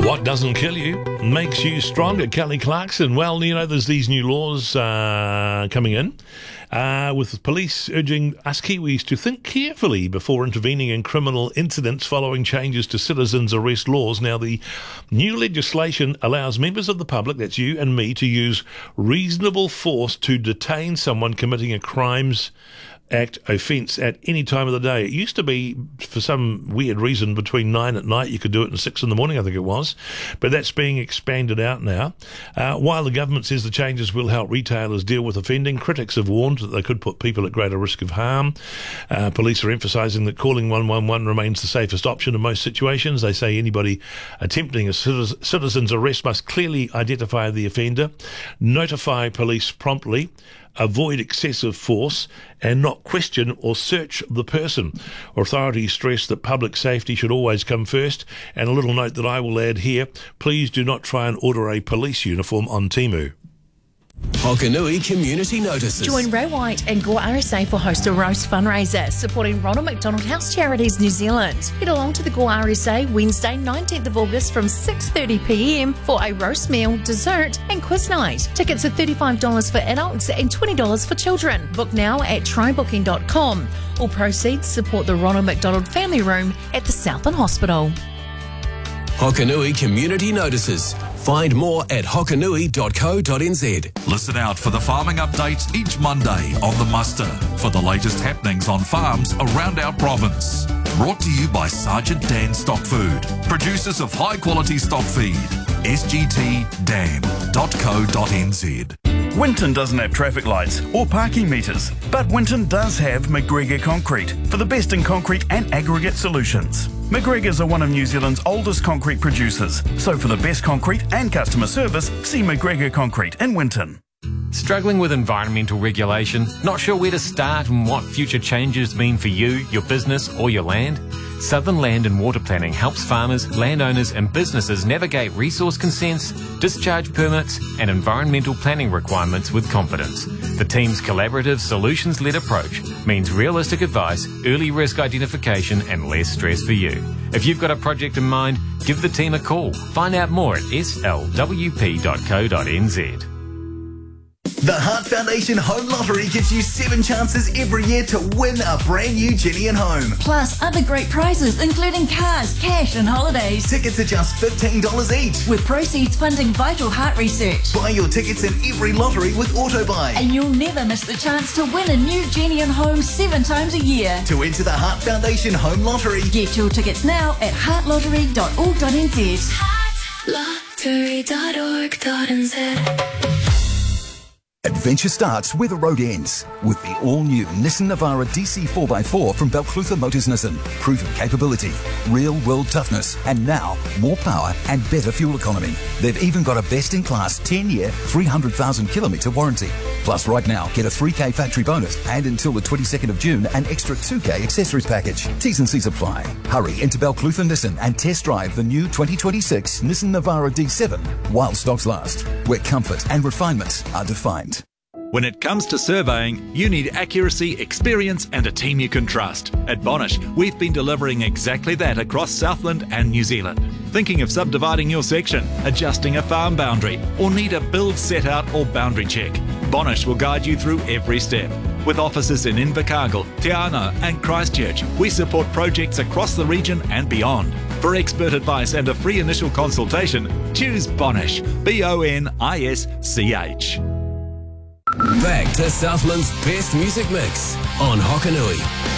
What doesn't kill you makes you stronger. Kelly Clarkson. Well, you know, there's these new laws coming in with police urging us Kiwis to think carefully before intervening in criminal incidents following changes to citizens' arrest laws. Now, the new legislation allows members of the public, that's you and me, to use reasonable force to detain someone committing a Crimes Act offence at any time of the day. It used to be, for some weird reason, between 9 at night. You could do it at 6 in the morning, I think it was. But that's being expanded out now. While the government says the changes will help retailers deal with offending, critics have warned that they could put people at greater risk of harm. Police are emphasising that calling 111 remains the safest option in most situations. They say anybody attempting a citizen's arrest must clearly identify the offender, notify police promptly, avoid excessive force, and not question or search the person. Authorities stress that public safety should always come first. And a little note that I will add here: please do not try and order a police uniform on Temu. Hokanui Community Notices. Join Ray White and Gore RSA for Host a Roast fundraiser, supporting Ronald McDonald House Charities New Zealand. Head along to the Gore RSA Wednesday 19th of August from 6:30pm for a roast meal, dessert and quiz night. Tickets are $35 for adults and $20 for children. Book now at trybooking.com. All proceeds support the Ronald McDonald Family Room at the Southern Hospital. Hokanui Community Notices. Find more at hokanui.co.nz. Listen out for the farming updates each Monday on The Muster for the latest happenings on farms around our province. Brought to you by Sergeant Dan Stock Food, producers of high-quality stock feed. sgtdam.co.nz. Winton doesn't have traffic lights or parking meters, but Winton does have McGregor Concrete for the best in concrete and aggregate solutions. McGregor's are one of New Zealand's oldest concrete producers, so for the best concrete and customer service, see McGregor Concrete in Winton. Struggling with environmental regulation? Not sure where to start and what future changes mean for you, your business or your land? Southern Land and Water Planning helps farmers, landowners and businesses navigate resource consents, discharge permits and environmental planning requirements with confidence. The team's collaborative, solutions-led approach means realistic advice, early risk identification and less stress for you. If you've got a project in mind, give the team a call. Find out more at slwp.co.nz. The Heart Foundation Home Lottery gives you 7 chances every year to win a brand new Genian home. Plus other great prizes including cars, cash and holidays. Tickets are just $15 each, with proceeds funding vital heart research. Buy your tickets in every lottery with AutoBuy. And you'll never miss the chance to win a new Genian home 7 times a year. To enter the Heart Foundation Home Lottery, get your tickets now at heartlottery.org.nz. heartlottery.org.nz. Adventure starts where the road ends with the all-new Nissan Navara DC 4x4 from Balclutha Motors Nissan. Proven capability, real-world toughness, and now more power and better fuel economy. They've even got a best-in-class 10-year, 300,000-kilometre warranty. Plus, right now, get a 3K factory bonus and until the 22nd of June, an extra 2K accessories package. T's and C's apply. Hurry into Balclutha Nissan and test drive the new 2026 Nissan Navara D7 while stocks last, where comfort and refinement are defined. When it comes to surveying, you need accuracy, experience and a team you can trust. At Bonish, we've been delivering exactly that across Southland and New Zealand. Thinking of subdividing your section, adjusting a farm boundary, or need a build set out or boundary check? Bonish will guide you through every step. With offices in Invercargill, Te Anau and Christchurch, we support projects across the region and beyond. For expert advice and a free initial consultation, choose Bonish, B-O-N-I-S-C-H. Back to Southland's best music mix on Hokanui.